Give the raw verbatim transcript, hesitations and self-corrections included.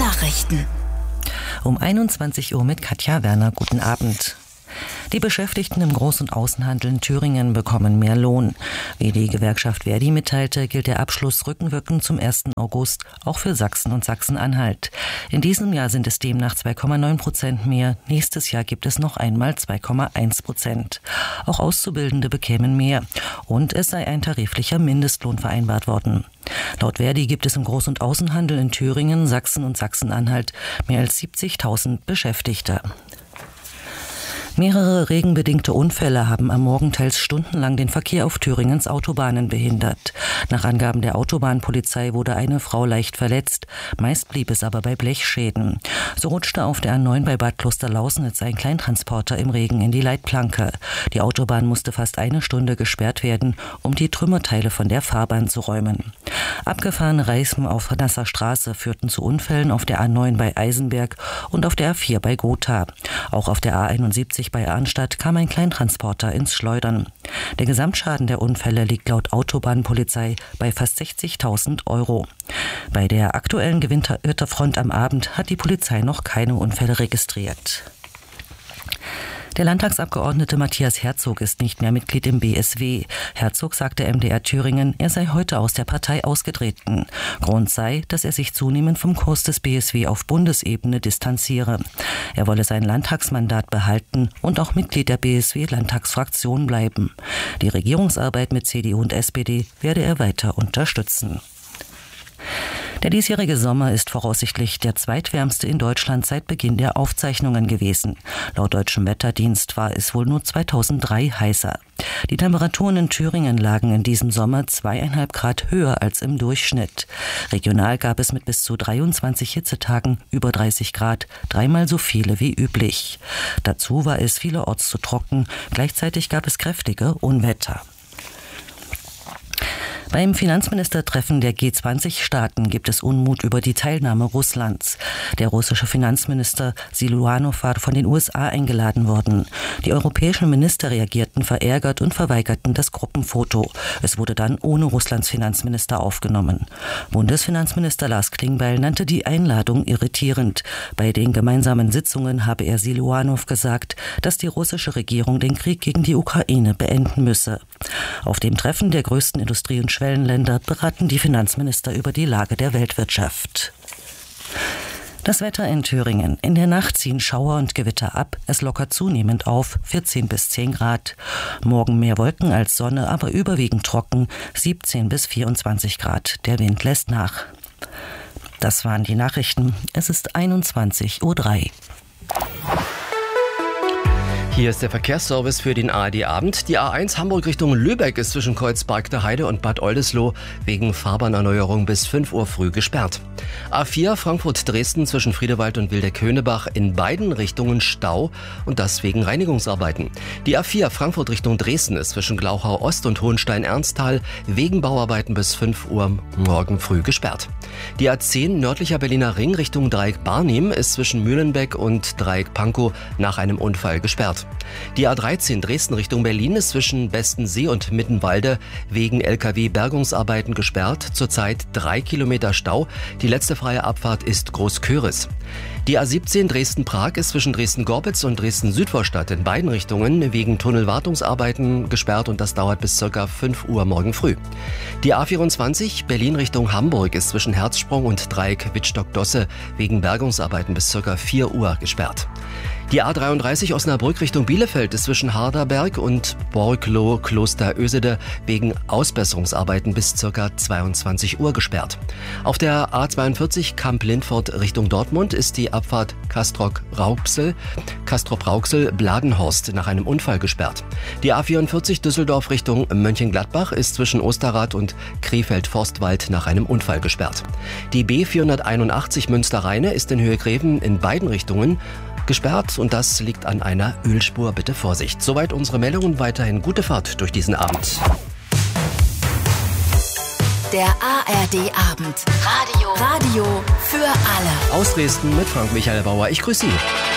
Nachrichten. Um einundzwanzig Uhr mit Katja Werner. Guten Abend. Die Beschäftigten im Groß- und Außenhandel in Thüringen bekommen mehr Lohn. Wie die Gewerkschaft Verdi mitteilte, gilt der Abschluss rückenwirkend zum ersten August auch für Sachsen und Sachsen-Anhalt. In diesem Jahr sind es demnach zwei Komma neun Prozent mehr. Nächstes Jahr gibt es noch einmal zwei Komma eins Prozent. Auch Auszubildende bekämen mehr. Und es sei ein tariflicher Mindestlohn vereinbart worden. Laut Verdi gibt es im Groß- und Außenhandel in Thüringen, Sachsen und Sachsen-Anhalt mehr als siebzigtausend Beschäftigte. Mehrere regenbedingte Unfälle haben am Morgen teils stundenlang den Verkehr auf Thüringens Autobahnen behindert. Nach Angaben der Autobahnpolizei wurde eine Frau leicht verletzt. Meist blieb es aber bei Blechschäden. So rutschte auf der A neun bei Bad Klosterlausnitz ein Kleintransporter im Regen in die Leitplanke. Die Autobahn musste fast eine Stunde gesperrt werden, um die Trümmerteile von der Fahrbahn zu räumen. Abgefahrene Reifen auf nasser Straße führten zu Unfällen auf der A neun bei Eisenberg und auf der A vier bei Gotha. Auch auf der A einundsiebzig bei Arnstadt kam ein Kleintransporter ins Schleudern. Der Gesamtschaden der Unfälle liegt laut Autobahnpolizei bei fast sechzigtausend Euro. Bei der aktuellen Gewitterfront am Abend hat die Polizei noch keine Unfälle registriert. Der Landtagsabgeordnete Matthias Herzog ist nicht mehr Mitglied im B S W. Herzog sagte M D R Thüringen, er sei heute aus der Partei ausgetreten. Grund sei, dass er sich zunehmend vom Kurs des B S W auf Bundesebene distanziere. Er wolle sein Landtagsmandat behalten und auch Mitglied der B S W-Landtagsfraktion bleiben. Die Regierungsarbeit mit C D U und S P D werde er weiter unterstützen. Der diesjährige Sommer ist voraussichtlich der zweitwärmste in Deutschland seit Beginn der Aufzeichnungen gewesen. Laut Deutschem Wetterdienst war es wohl nur zweitausenddrei heißer. Die Temperaturen in Thüringen lagen in diesem Sommer zweieinhalb Grad höher als im Durchschnitt. Regional gab es mit bis zu dreiundzwanzig Hitzetagen über dreißig Grad, dreimal so viele wie üblich. Dazu war es vielerorts zu trocken, gleichzeitig gab es kräftige Unwetter. Beim Finanzministertreffen der G zwanzig Staaten gibt es Unmut über die Teilnahme Russlands. Der russische Finanzminister Siluanow war von den U S A eingeladen worden. Die europäischen Minister reagierten verärgert und verweigerten das Gruppenfoto. Es wurde dann ohne Russlands Finanzminister aufgenommen. Bundesfinanzminister Lars Klingbeil nannte die Einladung irritierend. Bei den gemeinsamen Sitzungen habe er Siluanow gesagt, dass die russische Regierung den Krieg gegen die Ukraine beenden müsse. Auf dem Treffen der größten Industrie- und Schwellenländer beraten die Finanzminister über die Lage der Weltwirtschaft. Das Wetter in Thüringen. In der Nacht ziehen Schauer und Gewitter ab. Es lockert zunehmend auf, vierzehn bis zehn Grad. Morgen mehr Wolken als Sonne, aber überwiegend trocken, siebzehn bis vierundzwanzig Grad. Der Wind lässt nach. Das waren die Nachrichten. Es ist einundzwanzig Uhr drei. Hier ist der Verkehrsservice für den A R D-Abend. Die A eins Hamburg Richtung Lübeck ist zwischen Kreuzberg der Heide und Bad Oldesloe wegen Fahrbahnerneuerung bis fünf Uhr früh gesperrt. A vier Frankfurt-Dresden zwischen Friedewald und Wildeck-Höneberg in beiden Richtungen Stau und das wegen Reinigungsarbeiten. Die A vier Frankfurt Richtung Dresden ist zwischen Glauchau Ost und Hohenstein-Ernsthal wegen Bauarbeiten bis fünf Uhr morgen früh gesperrt. Die A zehn nördlicher Berliner Ring Richtung Dreieck Barnim ist zwischen Mühlenbeck und Dreieck Pankow nach einem Unfall gesperrt. Die A dreizehn Dresden Richtung Berlin ist zwischen Bestensee und Mittenwalde wegen L K W-Bergungsarbeiten gesperrt. Zurzeit drei Kilometer Stau. Die letzte freie Abfahrt ist Großköris. Die A siebzehn Dresden-Prag ist zwischen Dresden-Gorbitz und Dresden-Südvorstadt in beiden Richtungen wegen Tunnelwartungsarbeiten gesperrt und das dauert bis ca. fünf Uhr morgen früh. Die A vierundzwanzig Berlin Richtung Hamburg ist zwischen Herzsprung und Dreieck Wittstock-Dosse wegen Bergungsarbeiten bis ca. vier Uhr gesperrt. Die A dreiunddreißig Osnabrück Richtung Bielefeld ist zwischen Harderberg und Borgloh Kloster Ösede wegen Ausbesserungsarbeiten bis ca. zweiundzwanzig Uhr gesperrt. Auf der A zweiundvierzig Kamp-Lindfort Richtung Dortmund ist die Abfahrt Castrop-Rauxel, Castrop-Rauxel-Bladenhorst nach einem Unfall gesperrt. Die A vierundvierzig Düsseldorf Richtung Mönchengladbach ist zwischen Osterrad und Krefeld-Forstwald nach einem Unfall gesperrt. Die B vierhunderteinundachtzig Münster-Rheine ist in Höhe Greven in beiden Richtungen gesperrt und das liegt an einer Ölspur. Bitte Vorsicht. Soweit unsere Meldungen. Weiterhin gute Fahrt durch diesen Abend. Der A R D-Abend. Radio. Radio für alle. Aus Dresden mit Frank Michael Bauer. Ich grüße Sie.